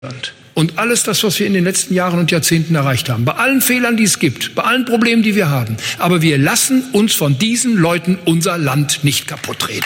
Und alles das, was wir in den letzten Jahren und Jahrzehnten erreicht haben, bei allen Fehlern, die es gibt, bei allen Problemen, die wir haben, aber wir lassen uns von diesen Leuten unser Land nicht kaputt reden.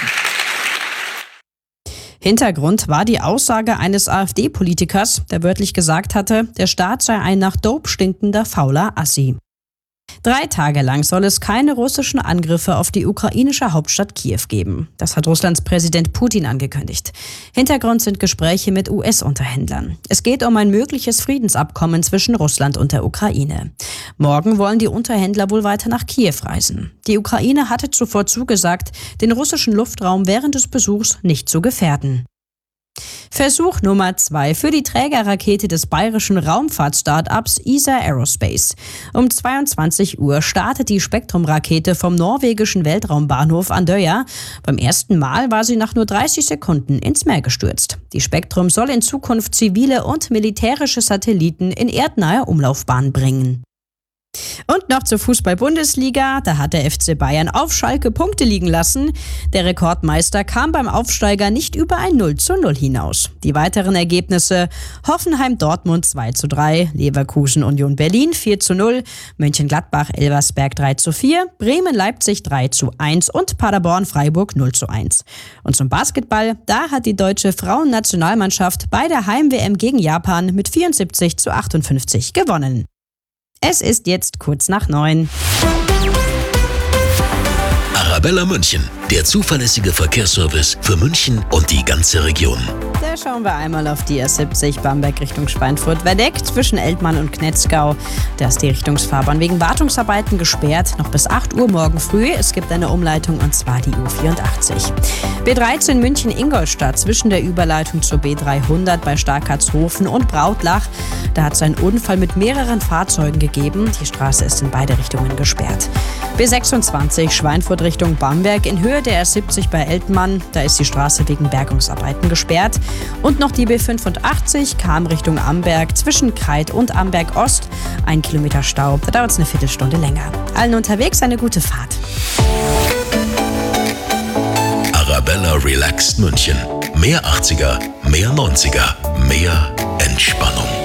Hintergrund war die Aussage eines AfD-Politikers, der wörtlich gesagt hatte, der Staat sei ein nach Dope stinkender fauler Assi. 3 Tage lang soll es keine russischen Angriffe auf die ukrainische Hauptstadt Kiew geben. Das hat Russlands Präsident Putin angekündigt. Hintergrund sind Gespräche mit US-Unterhändlern. Es geht um ein mögliches Friedensabkommen zwischen Russland und der Ukraine. Morgen wollen die Unterhändler wohl weiter nach Kiew reisen. Die Ukraine hatte zuvor zugesagt, den russischen Luftraum während des Besuchs nicht zu gefährden. Versuch Nummer 2 für die Trägerrakete des bayerischen Raumfahrt-Startups ESA Aerospace. Um 22 Uhr startet die Spektrum-Rakete vom norwegischen Weltraumbahnhof Andøya. Beim ersten Mal war sie nach nur 30 Sekunden ins Meer gestürzt. Die Spektrum soll in Zukunft zivile und militärische Satelliten in erdnahe Umlaufbahn bringen. Und noch zur Fußball-Bundesliga, da hat der FC Bayern auf Schalke Punkte liegen lassen. Der Rekordmeister kam beim Aufsteiger nicht über ein 0:0 hinaus. Die weiteren Ergebnisse: Hoffenheim-Dortmund 2:3, Leverkusen-Union Berlin 4:0, Mönchengladbach-Elversberg 3:4, Bremen-Leipzig 3:1 und Paderborn-Freiburg 0:1. Und zum Basketball, da hat die deutsche Frauennationalmannschaft bei der Heim-WM gegen Japan mit 74:58 gewonnen. Es ist jetzt kurz nach 9. Arabella München, der zuverlässige Verkehrsservice für München und die ganze Region. Da schauen wir einmal auf die A70 Bamberg Richtung Schweinfurt-Waldeck zwischen Eltmann und Knetzgau. Da ist die Richtungsfahrbahn wegen Wartungsarbeiten gesperrt, noch bis 8 Uhr morgen früh. Es gibt eine Umleitung und zwar die U84. B13 München-Ingolstadt zwischen der Überleitung zur B300 bei Starkartshofen und Brautlach. Da hat es einen Unfall mit mehreren Fahrzeugen gegeben. Die Straße ist in beide Richtungen gesperrt. B26 Schweinfurt Richtung Bamberg in Höhe der R70 bei Eltmann. Da ist die Straße wegen Bergungsarbeiten gesperrt. Und noch die B85 Cham Richtung Amberg zwischen Kreit und Amberg Ost. 1 Kilometer Stau, da dauert es eine Viertelstunde länger. Allen unterwegs eine gute Fahrt. Arabella Relaxed München. Mehr 80er, mehr 90er, mehr Entspannung.